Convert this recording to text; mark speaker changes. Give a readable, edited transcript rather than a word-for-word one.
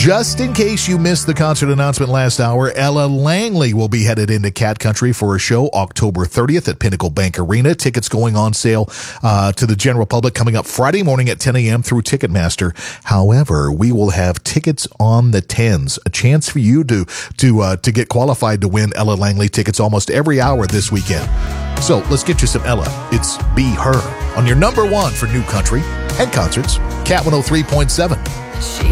Speaker 1: Just in case you missed the concert announcement last hour, Ella Langley will be headed into Cat Country for a show October 30th at Pinnacle Bank Arena. Tickets going on sale to the general public coming up Friday morning at 10 a.m. through Ticketmaster. However, we will have tickets on the 10s, a chance for you to get qualified to win Ella Langley tickets almost every hour this weekend. So let's get you some Ella. It's Be Her on your number one for new country and concerts, Cat 103.7.